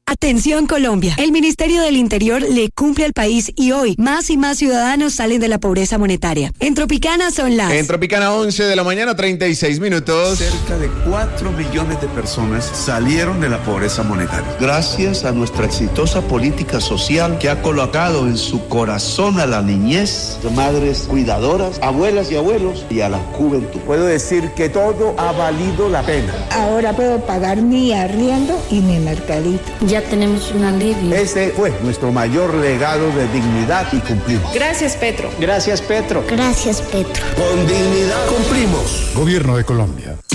Atención Colombia, el Ministerio del Interior le cumple al país y hoy más y más ciudadanos salen de la pobreza monetaria. En Tropicana son las... En Tropicana 11 de la mañana, 36 minutos. Cerca de 4 millones de personas salieron de la pobreza monetaria. Gracias a nuestra exitosa política social que ha colocado en su corazón a la niñez, de madres cuidadoras, abuelas y abuelos y a la juventud. Puedo decir que todo ha valido la pena. Ahora puedo pagar mi arriendo y mi mercadito. Ya tenemos un alivio. Este fue nuestro mayor legado de dignidad y cumplimos. Gracias, Petro. Gracias, Petro. Gracias, Petro. Con dignidad cumplimos. Gobierno de Colombia.